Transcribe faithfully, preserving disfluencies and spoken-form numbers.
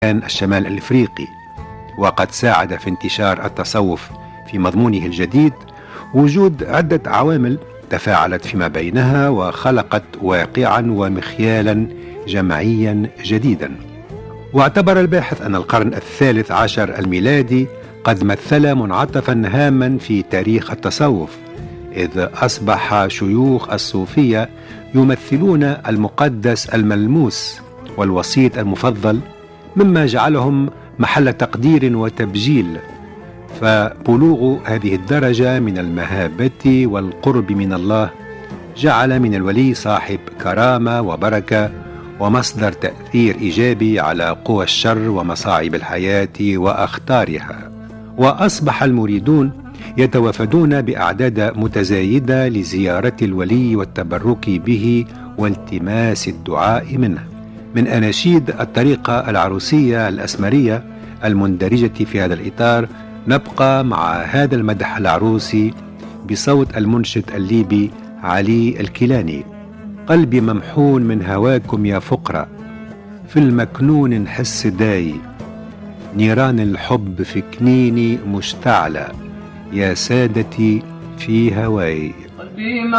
الشمال الإفريقي. وقد ساعد في انتشار التصوف في مضمونه الجديد وجود عدة عوامل تفاعلت فيما بينها وخلقت واقعا ومخيالا جمعيا جديدا. واعتبر الباحث أن القرن الثالث عشر الميلادي قد مثل منعطفا هاما في تاريخ التصوف، إذ أصبح شيوخ الصوفية يمثلون المقدس الملموس والوسيط المفضل، مما جعلهم محل تقدير وتبجيل. فبلوغ هذه الدرجة من المهابة والقرب من الله جعل من الولي صاحب كرامة وبركة ومصدر تأثير إيجابي على قوى الشر ومصاعب الحياة وأخطارها. وأصبح المريدون يتوافدون بأعداد متزايدة لزيارة الولي والتبرك به والتماس الدعاء منه. من أناشيد الطريقة العروسية الأسمرية المندرجة في هذا الإطار نبقى مع هذا المدح العروسي بصوت المنشد الليبي علي الكيلاني: قلبي ممحون من هواكم يا فقراء، في المكنون نحس داي، نيران الحب في كنيني مشتعلة، يا سادتي في هواي.